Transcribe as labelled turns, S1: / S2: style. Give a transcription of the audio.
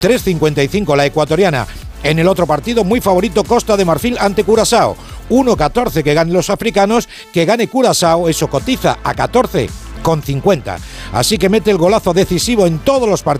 S1: 3,55 la ecuatoriana. En el otro partido, muy favorito Costa de Marfil ante Curazao. 1,14 que ganen los africanos, que gane Curazao, eso cotiza a 14,50. Así que mete el golazo decisivo en todos los partidos